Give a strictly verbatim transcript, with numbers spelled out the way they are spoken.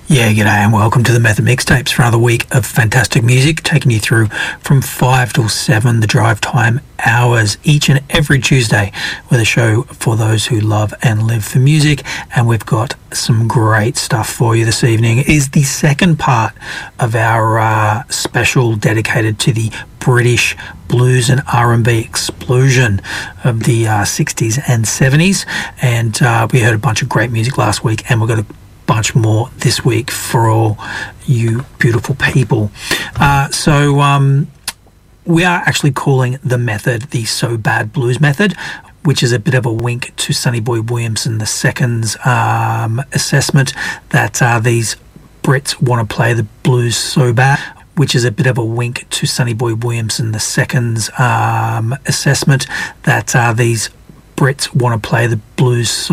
Yeah, g'day and welcome to the Method Mixtapes for another week of fantastic music, taking you through from five till seven, the drive time hours, each and every Tuesday, with a show for those who love and live for music. And we've got some great stuff for you this evening. It is the second part of our uh, special dedicated to the British blues and R and B explosion of the uh, sixties and seventies. And uh, we heard a bunch of great music last week, and we've got a bunch more this week for all you beautiful people. Uh, so um, we are actually calling the method the So Bad Blues method, which is a bit of a wink to Sonny Boy Williamson the Second's um, assessment that uh, these Brits want to play the blues so bad, which is a bit of a wink to Sonny Boy Williamson the Second's um, assessment that uh, these Brits want to play the blues so